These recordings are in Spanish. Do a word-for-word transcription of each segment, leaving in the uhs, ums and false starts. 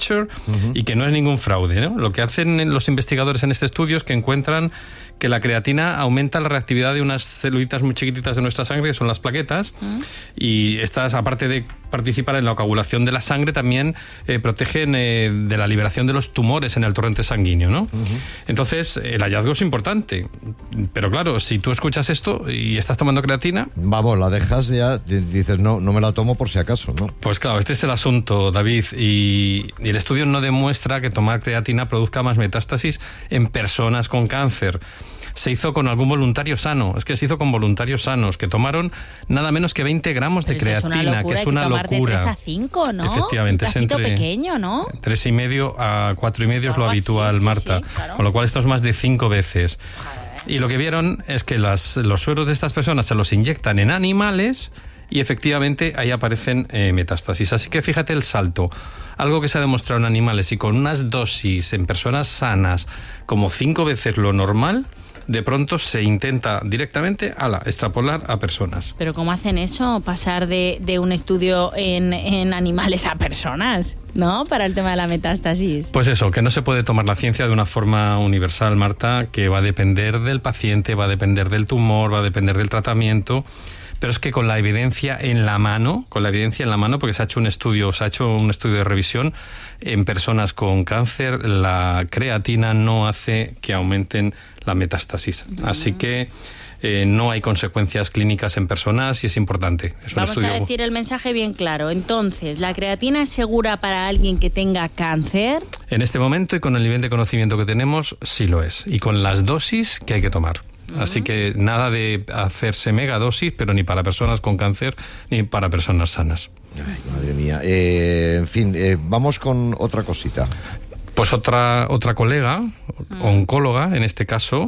Nature uh-huh. y que no es ningún fraude, ¿no? Lo que hacen los investigadores en este estudio es que encuentran que la creatina aumenta la reactividad de unas celulitas muy chiquititas de nuestra sangre, que son las plaquetas, uh-huh. y estas, aparte de participar en la coagulación de la sangre, también eh, protegen eh, de la liberación de los tumores en el torrente sanguíneo, ¿no? Uh-huh. Entonces, el hallazgo es importante, pero claro, si tú escuchas esto y estás tomando creatina... Vamos, la dejas ya, dices, no, no me la tomo por si acaso, ¿no? Pues claro, este es el asunto, David, y, y el estudio no demuestra que tomar creatina produzca más metástasis en personas con cáncer. Se hizo con algún voluntario sano, es que se hizo con voluntarios sanos que tomaron nada menos que veinte gramos de Pero creatina, es que es una hay que tomar locura. De tres a cinco, ¿no? Efectivamente, un es entre pequeño, ¿no? tres y medio a cuatro y medio es lo Algo habitual, así, sí, Marta. sí, claro. Con lo cual esto es más de cinco veces. Y lo que vieron es que las, los sueros de estas personas se los inyectan en animales y efectivamente ahí aparecen eh, metástasis. Así que fíjate el salto. Algo que se ha demostrado en animales y con unas dosis en personas sanas como cinco veces lo normal, de pronto se intenta directamente ala, extrapolar a personas. Pero ¿cómo hacen eso? Pasar de, de un estudio en, en animales a personas, ¿no? Para el tema de la metástasis. Pues eso, que no se puede tomar la ciencia de una forma universal, Marta, que va a depender del paciente, va a depender del tumor, va a depender del tratamiento. Pero es que con la evidencia en la mano, con la evidencia en la mano, porque se ha hecho un estudio, se ha hecho un estudio de revisión en personas con cáncer, la creatina no hace que aumenten la metástasis. Uh-huh. Así que eh, no hay consecuencias clínicas en personas y es importante. Es un Vamos estudio... a decir el mensaje bien claro. Entonces, ¿la creatina es segura para alguien que tenga cáncer? En este momento y con el nivel de conocimiento que tenemos, sí lo es. Y con las dosis que hay que tomar. Así que nada de hacerse megadosis, pero ni para personas con cáncer ni para personas sanas. Ay, madre mía. Eh, en fin, eh, vamos con otra cosita. Pues otra, otra colega, oncóloga en este caso,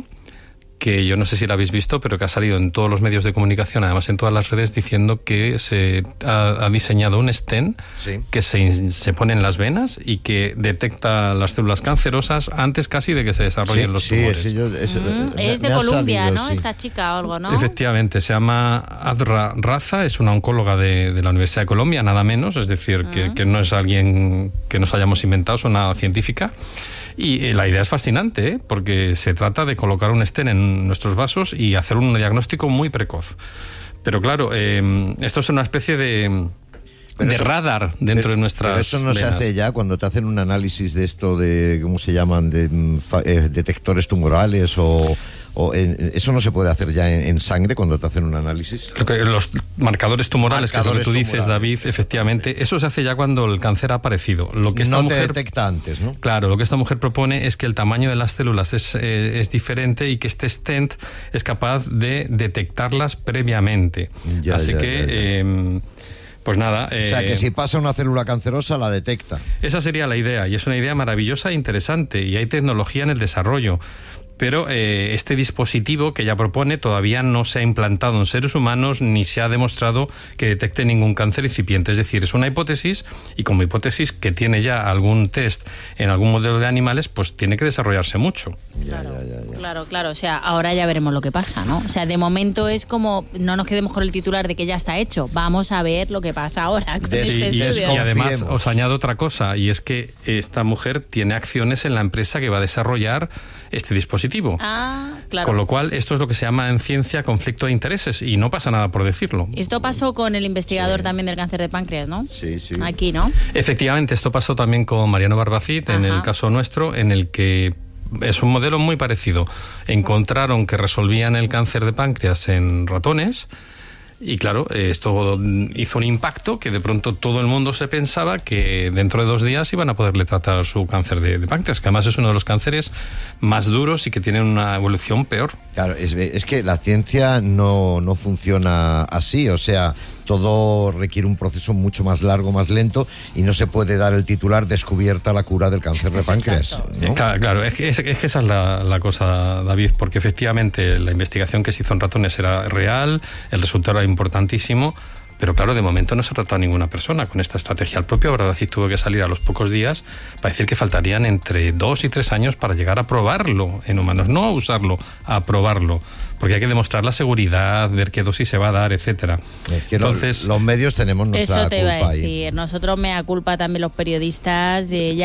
que yo no sé si la habéis visto, pero que ha salido en todos los medios de comunicación, además en todas las redes, diciendo que se ha, ha diseñado un stent sí. que se, se pone en las venas y que detecta las células cancerosas antes casi de que se desarrollen sí, los sí, tumores. Sí, yo, es, mm, me, es de me Colombia, salido, ¿no? Sí. Esta chica o algo, ¿no? Efectivamente, se llama Adra Raza, es una oncóloga de, de la Universidad de Colombia, nada menos, es decir, mm. que, que no es alguien que nos hayamos inventado, es una científica. Y eh, la idea es fascinante, ¿eh? Porque se trata de colocar un stent en nuestros vasos y hacer un diagnóstico muy precoz. Pero claro, eh, esto es una especie de... Pero de eso, radar dentro pero, de nuestras pero eso no venas. Se hace ya cuando te hacen un análisis de esto de, ¿cómo se llaman? De eh, detectores tumorales o... o en, ¿Eso no se puede hacer ya en, en sangre cuando te hacen un análisis? Lo que, los marcadores tumorales, marcadores que es lo que tú dices, tumorales. David, efectivamente, eso se hace ya cuando el cáncer ha aparecido. Lo que esta no mujer, te detecta antes, ¿no? Claro, lo que esta mujer propone es que el tamaño de las células es, eh, es diferente y que este stent es capaz de detectarlas previamente. Ya, Así ya, que... Ya, ya. Eh, Pues nada... Eh, o sea, que si pasa una célula cancerosa, la detecta. Esa sería la idea, y es una idea maravillosa e interesante, y hay tecnología en el desarrollo. Pero eh, este dispositivo que ella propone todavía no se ha implantado en seres humanos ni se ha demostrado que detecte ningún cáncer incipiente. Es decir, es una hipótesis y como hipótesis que tiene ya algún test en algún modelo de animales, pues tiene que desarrollarse mucho. Claro, ya, ya, ya. claro, claro. O sea, ahora ya veremos lo que pasa, ¿no? O sea, de momento es como, no nos quedemos con el titular de que ya está hecho. Vamos a ver lo que pasa ahora con sí, este y, es, y además os añado otra cosa, y es que esta mujer tiene acciones en la empresa que va a desarrollar este dispositivo. Ah, claro. Con lo cual, esto es lo que se llama en ciencia conflicto de intereses, y no pasa nada por decirlo. Esto pasó con el investigador sí. también del cáncer de páncreas, ¿no? Sí, sí. Aquí, ¿no? Efectivamente, esto pasó también con Mariano Barbacid, en el caso nuestro, en el que es un modelo muy parecido. Encontraron que resolvían el cáncer de páncreas en ratones. Y claro, esto hizo un impacto que de pronto todo el mundo se pensaba que dentro de dos días iban a poderle tratar su cáncer de, de páncreas, que además es uno de los cánceres más duros y que tienen una evolución peor. Claro, es, es que la ciencia no, no funciona así, o sea, todo requiere un proceso mucho más largo, más lento, y no se puede dar el titular descubierta la cura del cáncer de páncreas, ¿no? Claro, claro, es que, es, es que esa es la, la cosa, David, porque efectivamente la investigación que se hizo en ratones era real, el resultado era importantísimo, pero claro, de momento no se ha tratado a ninguna persona con esta estrategia. El propio Barbacid tuvo que salir a los pocos días para decir que faltarían entre dos y tres años para llegar a probarlo en humanos, no a usarlo, a probarlo, porque hay que demostrar la seguridad, ver qué dosis se va a dar, etcétera. Es que Entonces, los, los medios tenemos nuestra culpa. Eso te culpa iba a decir, ahí. Nosotros mea culpa también los periodistas de ya